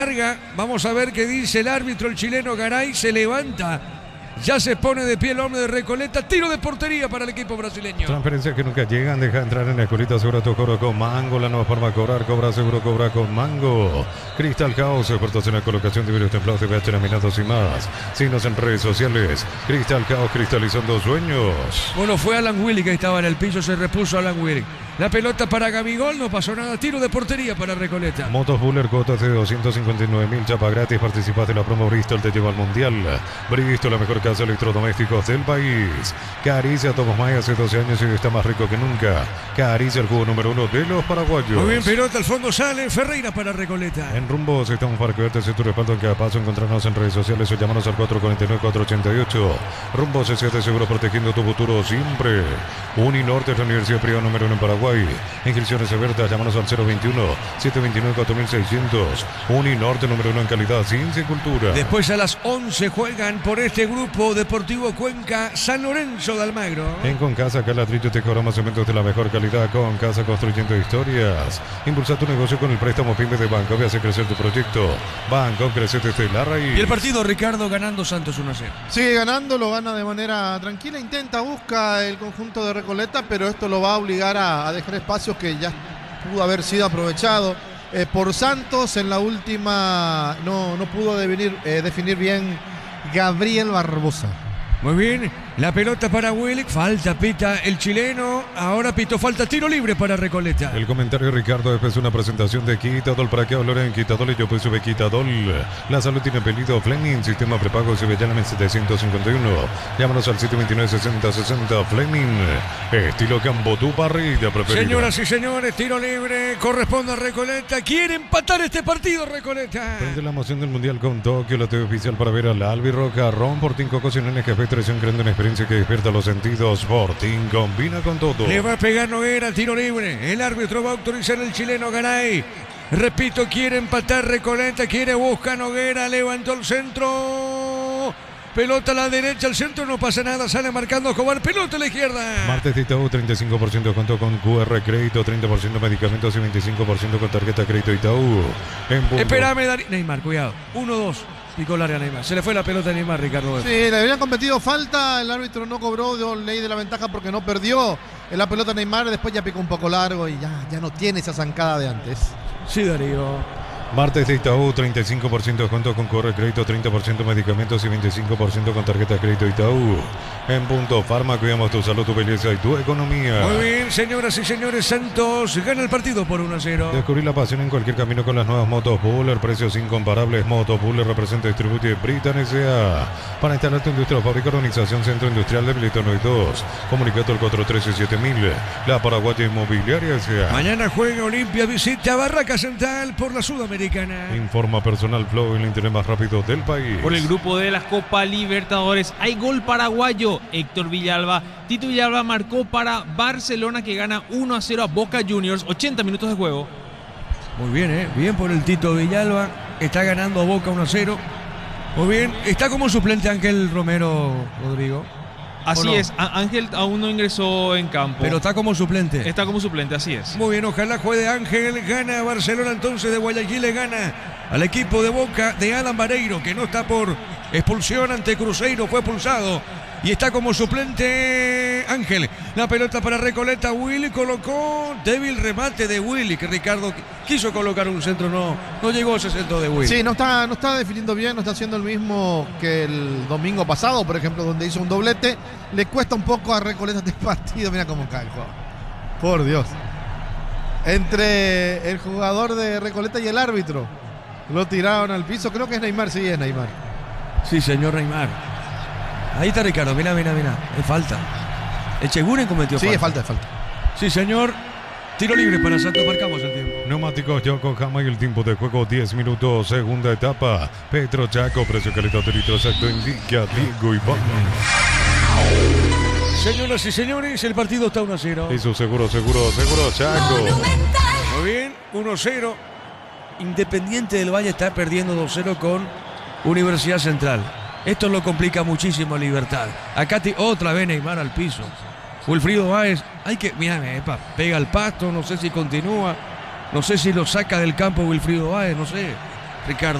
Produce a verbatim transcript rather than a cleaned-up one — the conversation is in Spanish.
Vamos a ver qué dice el árbitro, el chileno Garay, se levanta. Ya se pone de pie el hombre de Recoleta. Tiro de portería para el equipo brasileño. Transferencias que nunca llegan. Deja entrar en la escuelita. Seguro tu cobro con Mango. La nueva forma de cobrar. Cobra seguro, cobra con Mango. Cristal Caos. Expertos en la colocación de vidrios templados, de V H laminados y más. Signos en redes sociales. Cristal Caos, cristalizando sueños. Bueno, fue Alan Willy que estaba en el piso. Se repuso Alan Willy. La pelota para Gabigol. No pasó nada. Tiro de portería para Recoleta. Motos Buller. Cuotas de doscientos cincuenta y nueve mil. Chapa gratis. Participas de la promo Bristol. Te lleva al mundial. Bristol, la mejor casa de electrodomésticos del país. Caricia Tomás May hace doce años y está más rico que nunca. Caricia, el jugo número uno de los paraguayos. Muy bien, pelota al fondo sale. Ferreira para Recoleta. En Rumbos estamos para que verte si tu respaldo en cada paso. Encontrarnos en redes sociales o llámanos al cuatro cuatro nueve, cuatro ocho ocho. Rumbos S siete seguro, protegiendo tu futuro siempre. Uninorte es la universidad privada número uno en Paraguay. Inscripciones abiertas, llámanos al cero veintiuno, setecientos veintinueve, cuatro mil seiscientos. Uninorte número uno en calidad, ciencia y cultura. Después a las once juegan por este grupo Deportivo Cuenca San Lorenzo de Almagro. En Concasa Calatrillo te cobramos cementos de la mejor calidad. Concasa, construyendo historias. Impulsa tu negocio con el préstamo PYME de Banco y hace crecer tu proyecto. Banco, crece desde la raíz. Y el partido, Ricardo, ganando Santos uno a cero. Sigue ganando, lo gana de manera tranquila. Intenta, busca el conjunto de Recoleta, pero esto lo va a obligar a, a dejar espacios que ya pudo haber sido aprovechado eh, por Santos. En la última no, no pudo definir, eh, definir bien Gabriel Barbosa. Muy bien, la pelota para Willick, falta, pita el chileno, ahora pito falta, tiro libre para Recoleta. El comentario, Ricardo, después de una presentación de Quitadol. ¿Para qué hablar en Quitadol? Y yo pues sube Quitadol. La salud tiene pedido Fleming, sistema prepago, se ve ya en setecientos cincuenta y uno. Llámanos al siete veintinueve, sesenta sesenta, Fleming, estilo Cambotú, parrilla preferida. Señoras y señores, tiro libre, corresponde a Recoleta, quiere empatar este partido Recoleta. Prende la emoción del Mundial con Tokio, la T V oficial para ver al Albirroja, Ron, Portín, Cocos y N G P, traición, creando una experiencia que despierta los sentidos. Portín combina con todo. Le va a pegar Noguera, tiro libre. El árbitro va a autorizar el chileno Garay. Repito, quiere empatar Recoleta, quiere buscar Noguera, levantó el centro. Pelota a la derecha, al centro, no pasa nada, sale marcando Escobar, pelota a la izquierda. Martes de Itaú, treinta y cinco por ciento descuento con Q R crédito, treinta por ciento medicamentos y veinticinco por ciento con tarjeta crédito Itaú. Espérame, Dari... Neymar, cuidado. uno dos. Picó el área Neymar. Se le fue la pelota a Neymar, Ricardo. Sí, le habían cometido falta. El árbitro no cobró, dio ley de la ventaja porque no perdió en la pelota Neymar. Después ya picó un poco largo y ya, ya no tiene esa zancada de antes. Sí, Darío. Martes de Itaú, treinta y cinco por ciento descuento con corre crédito, treinta por ciento medicamentos y veinticinco por ciento con tarjeta de crédito Itaú. En Punto Farma, cuidamos tu salud, tu belleza y tu economía. Muy bien, señoras y señores, Santos gana el partido por uno a cero. Descubrir la pasión en cualquier camino con las nuevas motos Buller, precios incomparables. Motos Buller representa y distribuye Britan S A. Para instalar tu industria o fábrica, organización Centro Industrial de Milito noventa y dos. Comunicado al cuatro tres siete mil. La Paraguaya Inmobiliaria S A. Mañana juega Olimpia, visita Barraca Central por la Sudamericana. Informa Personal Flow, el internet más rápido del país. Por el grupo de la Copa Libertadores hay gol paraguayo. Héctor Villalba, Tito Villalba marcó para Barcelona, que gana uno a cero a Boca Juniors, ochenta minutos de juego. Muy bien, ¿eh? Bien por el Tito Villalba, está ganando a Boca uno a cero. Muy bien, está como suplente Ángel Romero, Rodrigo. Así no? es, Ángel aún no ingresó en campo. Pero está como suplente. Está como suplente, así es. Muy bien, ojalá juegue Ángel, gana Barcelona entonces de Guayaquil, le gana al equipo de Boca de Adam Vareiro, que no está por expulsión ante Cruzeiro, fue expulsado. Y está como suplente Ángel. La pelota para Recoleta, Willy colocó, débil remate de Willy, que Ricardo quiso colocar un centro, no, no llegó ese centro de Willy. Sí, no está, no está definiendo bien, no está haciendo el mismo que el domingo pasado, por ejemplo, donde hizo un doblete. Le cuesta un poco a Recoleta este partido, mira cómo cae. Por Dios. Entre el jugador de Recoleta y el árbitro, lo tiraron al piso, creo que es Neymar, sí es Neymar. Sí, señor Neymar. Ahí está Ricardo, mira, mira, mira. Es falta. Echeguren cometió sí, falta. Sí, es falta, es falta. Sí, señor. Tiro libre para Santos, marcamos el tiempo. Neumáticos Yokohama y el tiempo de juego diez minutos, segunda etapa. Petro Chaco, precio calidad de litro exacto, indica Diego Iván. Señoras y señores, el partido está uno a cero. Eso seguro, seguro, seguro, Chaco. Muy bien, uno a cero. Independiente del Valle está perdiendo dos a cero con Universidad Central. Esto lo complica muchísimo a Libertad. Acá te, otra vez Neymar al piso. Wilfrido Báez, hay que, mira, pega el pasto, no sé si continúa, no sé si lo saca del campo Wilfrido Báez, no sé. Ricardo.